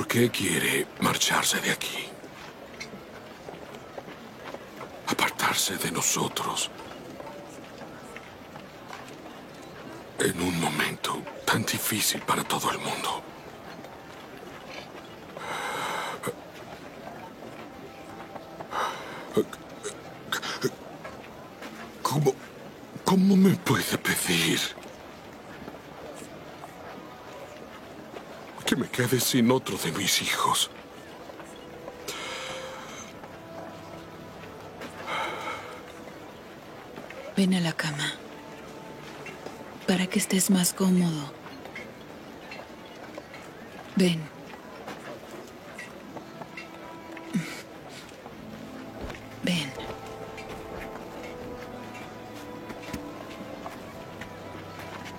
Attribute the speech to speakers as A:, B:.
A: qué quiere marcharse de aquí? Apartarse de nosotros. En un momento tan difícil para todo el mundo. ¿Cómo me puede pedir que me quede sin otro de mis hijos?
B: Ven a la cama, para que estés más cómodo. Ven.